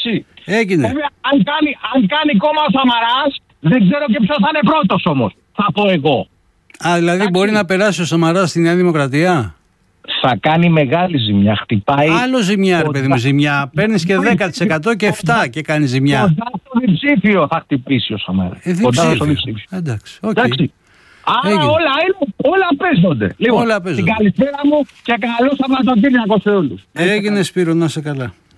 Εντάξει. Έγινε. Βέβαια, αν κάνει κόμμα ο Σαμαράς, δεν ξέρω και ποιος θα είναι πρώτος όμως. Θα πω εγώ. Δηλαδή μπορεί να περάσει ο Σαμαράς στη Νέα Δημοκρατία. Θα κάνει μεγάλη ζημιά. Χτυπάει. Άλλο ζημιά, ρε παιδί μου, ζημιά. Παίρνεις και 10% και 7% και κάνει ζημιά. Κοντά στο διψήφιο θα χτυπήσει ο Σαμαράς. Κοντά στο διψήφιο. Εντάξει. Εντάξει. Άρα όλα παίζονται. Λοιπόν, όλα παίζονται. Την καλησπέρα μου και καλό Σαββατοκύριακο σε όλους. Έγινε, Σπύρο, να είσαι καλά.